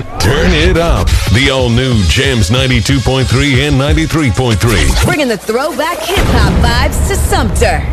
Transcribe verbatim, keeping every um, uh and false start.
Turn it up. The all-new Jams ninety-two point three and ninety-three point three. Bringing the throwback hip-hop vibes to Sumter.